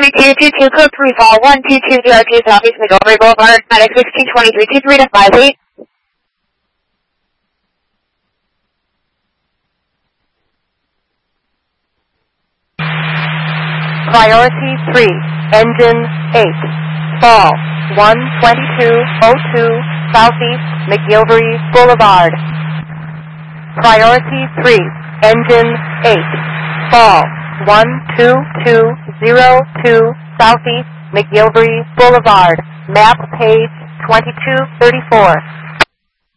3222 code 3 fall 1220 Southeast McGilvery Boulevard, medic 1623 23 to 58. Priority 3, engine 8, fall 12202 Southeast McGilvery Boulevard. Priority 3, engine 8, fall 12202 Southeast McGilvery Boulevard, map page 2234.